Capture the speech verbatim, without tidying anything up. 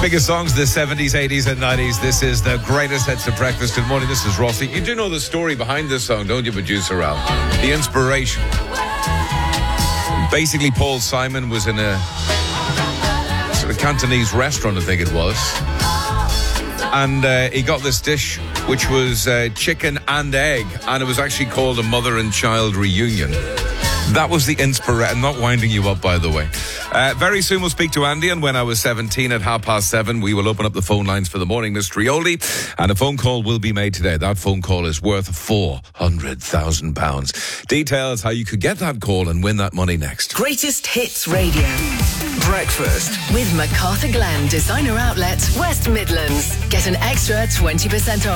Biggest songs, the seventies, eighties and nineties. This is the greatest hits of breakfast. Good morning, this is Rossi. You do know the story behind this song, don't you, producer Al? The inspiration. Basically, Paul Simon was in a sort of Cantonese restaurant, I think it was. And uh, he got this dish, which was uh, chicken and egg. And it was actually called a mother and child reunion. That was the inspiration. I'm not winding you up, by the way. Uh, very soon we'll speak to Andy, and when I was seventeen at half past seven, we will open up the phone lines for the morning mystery oldie, and a phone call will be made today. That phone call is worth four hundred thousand pounds. Details how you could get that call and win that money next. Greatest Hits Radio. Breakfast With MacArthur Glen Designer Outlet, West Midlands. Get an extra twenty percent off.